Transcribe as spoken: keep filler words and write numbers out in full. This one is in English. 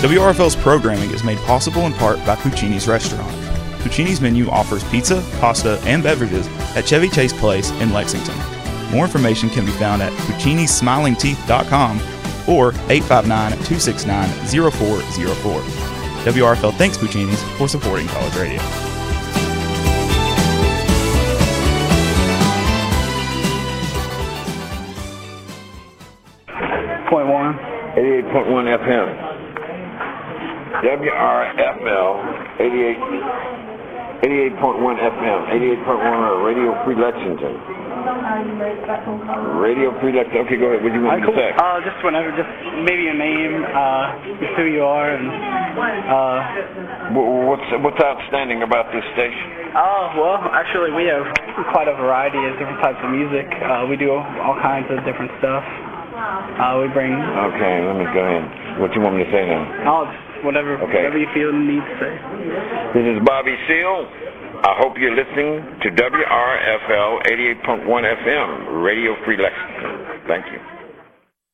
W R F L's programming is made possible in part by Puccini's Restaurant. Puccini's menu offers pizza, pasta, and beverages at Chevy Chase Place in Lexington. More information can be found at puccinis smiling teeth dot com or eight five nine, two six nine, zero four zero four. W R F L thanks Puccini's for supporting college radio. Point one. eighty-eight point one F M. W R F L eighty-eight, eighty-eight point one F M. eighty-eight point one Radio Free Lexington. Radio Free Lexington. Okay, go ahead. What do you want me to say? Uh, just whenever, just maybe a name, uh, just who you are, and uh. What's what's outstanding about this station? Oh well, actually we have quite a variety of different types of music. Uh, we do all kinds of different stuff. Uh, we bring. Okay, let me go ahead. What do you want me to say now? Oh, just whatever, okay. whatever you feel the need to say. This is Bobby Seale. I hope you're listening to W R F L eighty-eight point one F M, Radio Free Lexington. Thank you.